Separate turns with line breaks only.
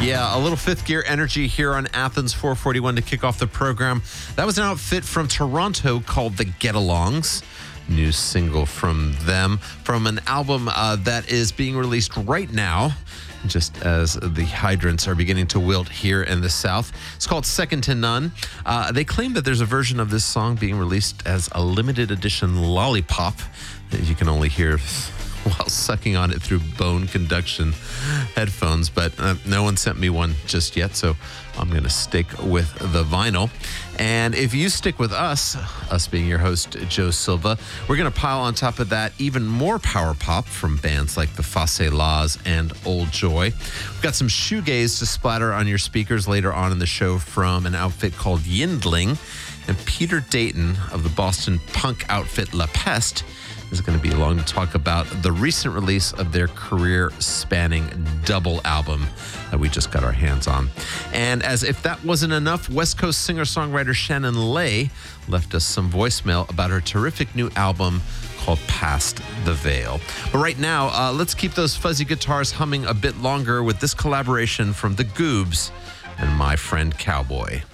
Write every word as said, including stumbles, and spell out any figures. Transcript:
Yeah, a little fifth gear energy here on Athens four forty-one to kick off the program. That was an outfit from Toronto called the Get-Alongs. New single from them, from an album uh, that is being released right now, just as the hydrants are beginning to wilt here in the South. It's called Second to None. Uh, they claim that there's a version of this song being released as a limited edition lollipop that you can only hear while sucking on it through bone conduction headphones, but uh, no one sent me one just yet, so I'm going to stick with the vinyl. And if you stick with us, us being your host, Joe Silva, we're going to pile on top of that even more power pop from bands like the Facelas and Old Joy. We've got some shoegaze to splatter on your speakers later on in the show from an outfit called Yindling. And Peter Dayton of the Boston punk outfit La Peste is going to be along to talk about the recent release of their career-spanning double album that we just got our hands on. And as if that wasn't enough, West Coast singer-songwriter Shannon Lay left us some voicemail about her terrific new album called Past the Veil. But right now, uh, let's keep those fuzzy guitars humming a bit longer with this collaboration from The Goobs and My Friend Cowboy.